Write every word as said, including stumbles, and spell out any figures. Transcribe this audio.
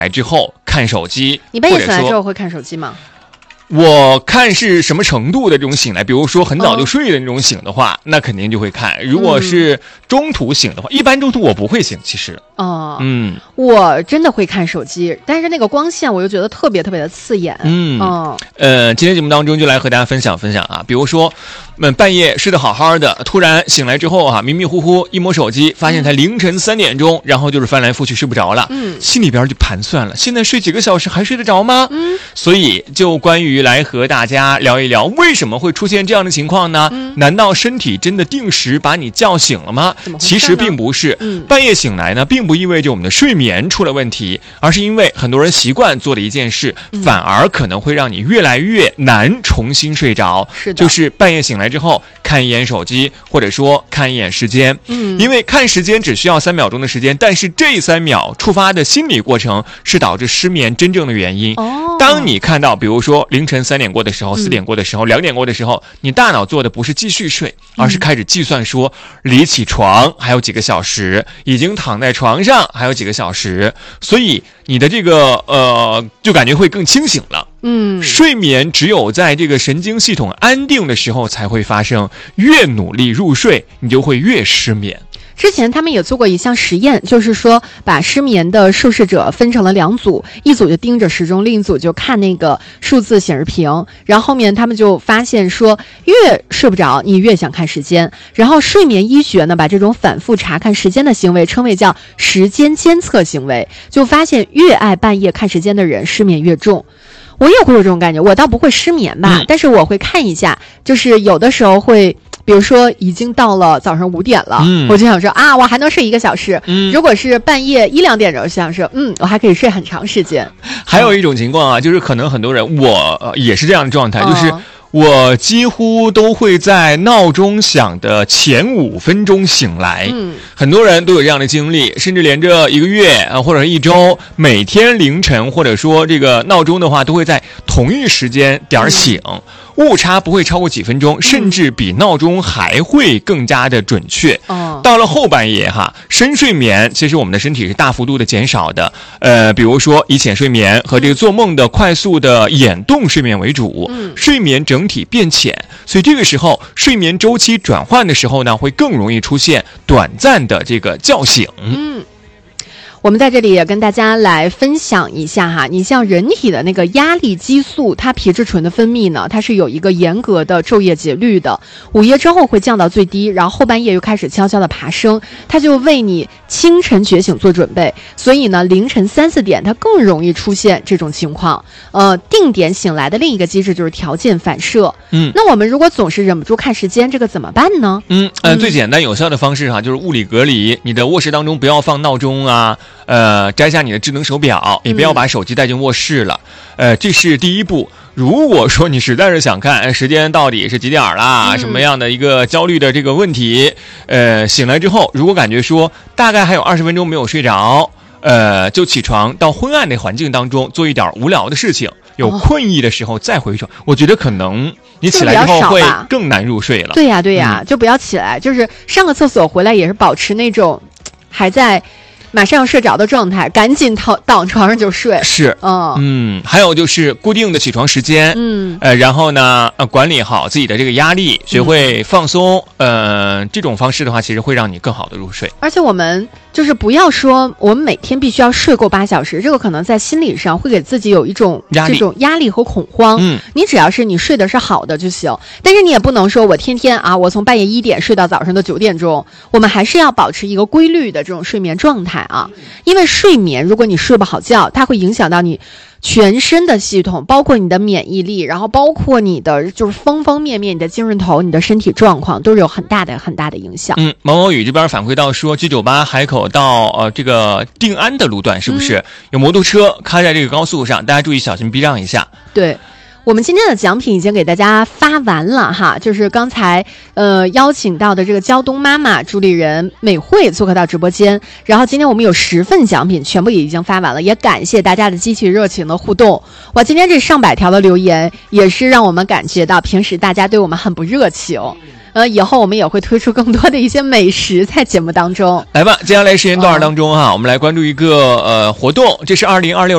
来之后看手机。 你半夜醒来之后会看手机吗？ 我看是什么程度的这种醒来，比如说很早就睡的那种醒的话，哦、那肯定就会看。如果是中途醒的话，嗯、一般中途我不会醒，其实。 哦， 嗯， 我真的会看手机，但是那个光线我又觉得特别特别的刺眼。 嗯， 哦、 呃，今天节目当中就来和大家分享分享啊，比如说，嗯，半夜睡得好好的，突然醒来之后啊，迷迷糊糊一摸手机，发现才凌晨三点钟，嗯、然后就是翻来覆去睡不着了，嗯，心里边就盘算了，现在睡几个小时还睡得着吗？嗯，所以就关于来和大家聊一聊，为什么会出现这样的情况呢？嗯、难道身体真的定时把你叫醒了吗？其实并不是，嗯、半夜醒来呢，并不意味着我们的睡眠出了问题，而是因为很多人习惯做的一件事，嗯、反而可能会让你越来越难重新睡着。 是的， 就是半夜醒来之后看一眼手机，或者说看一眼时间。嗯，因为看时间只需要三秒钟的时间，但是这三秒触发的心理过程是导致失眠真正的原因。哦，当你看到比如说凌晨三点过的时候、四点过的时候、两点过的时候，你大脑做的不是继续睡，而是开始计算说离起床还有几个小时，已经躺在床上还有几个小时，所以你的这个呃就感觉会更清醒了。嗯，睡眠只有在这个神经系统安定的时候才会发生，越努力入睡，你就会越失眠。 之前他们也做过一项实验，就是说把失眠的受试者分成了两组，一组就盯着时钟，另一组就看那个数字显示屏，然后后面他们就发现说越睡不着你越想看时间，然后睡眠医学呢把这种反复查看时间的行为称为叫时间监测行为，就发现越爱半夜看时间的人失眠越重。我也会有这种感觉，我倒不会失眠吧，嗯、但是我会看一下，就是有的时候会比如说已经到了早上五点了，嗯、我就想说啊，我还能睡一个小时。嗯、如果是半夜一两点钟，就想说，嗯，我还可以睡很长时间。 还有一种情况啊，就是可能很多人，我、呃、也是这样的状态，嗯、就是我几乎都会在闹钟响的前五分钟醒来。嗯，很多人都有这样的经历，甚至连着一个月啊，或者一周，每天凌晨或者说这个闹钟的话，都会在同一时间点醒。嗯，误差不会超过几分钟，甚至比闹钟还会更加的准确。哦，到了后半夜哈，深睡眠其实我们的身体是大幅度的减少的。呃，比如说以浅睡眠和这个做梦的快速的眼动睡眠为主，嗯、睡眠整体变浅，所以这个时候睡眠周期转换的时候呢，会更容易出现短暂的这个叫醒。嗯。 我们在这里也跟大家来分享一下哈，你像人体的那个压力激素，它皮质醇的分泌呢，它是有一个严格的昼夜节律的，午夜之后会降到最低，然后后半夜又开始悄悄的爬升，它就为你清晨觉醒做准备，所以呢，凌晨三四点它更容易出现这种情况。呃，定点醒来的另一个机制就是条件反射。嗯，那我们如果总是忍不住看时间，这个怎么办呢？ 嗯，呃，最简单有效的方式哈，就是物理隔离，你的卧室当中不要放闹钟啊。呃，摘下你的智能手表，也不要把手机带进卧室了。嗯、呃，这是第一步。如果说你实在是想看时间到底是几点啦，嗯、什么样的一个焦虑的这个问题，呃，醒来之后，如果感觉说大概还有二十分钟没有睡着，呃，就起床到昏暗的环境当中做一点无聊的事情，有困意的时候再回床。哦、我觉得可能你起来之后会更难入睡了。 对呀、啊，对呀、啊，嗯、就不要起来，就是上个厕所回来也是保持那种还在。马上要睡着的状态，赶紧躺躺床上就睡。 是，嗯嗯，还有就是固定的起床时间，嗯，呃，然后呢，呃，管理好自己的这个压力，学会放松，嗯、呃，这种方式的话，其实会让你更好的入睡。 而且我们就是不要说我们每天必须要睡够八小时，这个可能在心理上会给自己有一种这种压力和恐慌。嗯，你只要是你睡的是好的就行，但是你也不能说我天天啊，我从半夜一点睡到早上的九点钟，我们还是要保持一个规律的这种睡眠状态。啊，因为睡眠，如果你睡不好觉，它会影响到你全身的系统，包括你的免疫力，然后包括你的就是方方面面，你的精神头，你的身体状况都是有很大的很大的影响。 嗯，毛毛雨这边反馈到说 G 九八 海口到呃这个定安的路段是不是、嗯、有摩托车开在这个高速上，大家注意小心避让一下。 对。我们今天的奖品已经给大家发完了哈，就是刚才呃邀请到的这个胶东妈妈主理人美惠做客到直播间，然后今天我们有十份奖品全部也已经发完了，也感谢大家的积极热情的互动。哇，今天这上百条的留言也是让我们感觉到平时大家对我们很不热情。呃，以后我们也会推出更多的一些美食在节目当中。 来吧，接下来时间段当中哈、嗯，我们来关注一个呃活动，这是二零二六